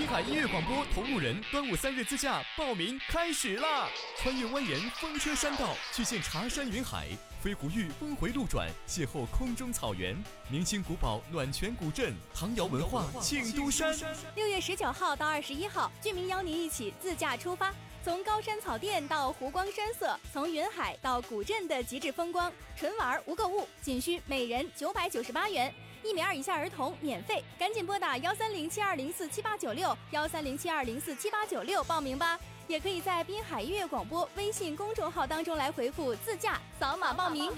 滨海音乐广播同路人端午3日自驾报名开始啦！穿越蜿蜒风车山道，去见茶山云海，飞狐峪峰回路转，邂逅空中草原，明清古堡暖泉古镇，唐窑文化庆都山。 6月19号到21号，俊明邀您一起自驾出发，从高山草甸到湖光山色，从云海到古镇的极致风光，纯玩无购物，仅需每人998元，1米2以下儿童免费。赶紧拨打13072047896，13072047896报名吧。也可以在滨海音乐广播微信公众号当中来回复自驾，扫码报名。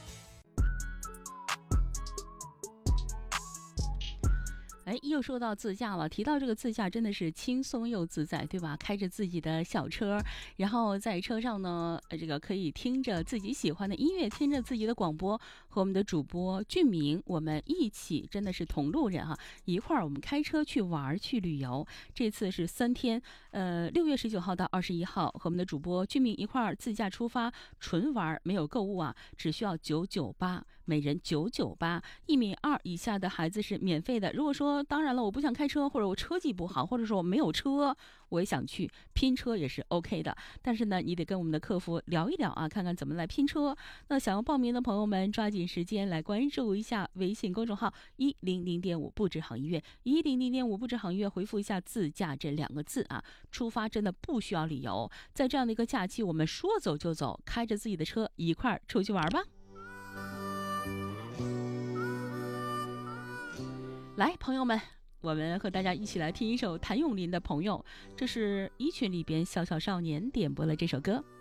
又说到自驾了，提到这个自驾真的是轻松又自在，对吧？开着自己的小车，然后在车上呢，这个可以听着自己喜欢的音乐，听着自己的广播，和我们的主播俊明，我们一起真的是同路人一块儿我们开车去玩去旅游。这次是3天，6月19号到21号，和我们的主播俊明一块儿自驾出发，纯玩没有购物只需要998，每人998，1米2以下的孩子是免费的。如果说当然了，我不想开车，或者我车技不好，或者说我没有车，我也想去拼车也是 OK 的。但是呢，你得跟我们的客服聊一聊看看怎么来拼车。那想要报名的朋友们，抓紧时间来关注一下微信公众号100.5不止好音乐，100.5不止好音乐，回复一下自驾这2个字出发真的不需要理由，在这样的一个假期，我们说走就走，开着自己的车一块儿出去玩吧。来，朋友们，我们和大家一起来听一首谭咏麟的《朋友》，这是一群里边小小少年点播了这首歌。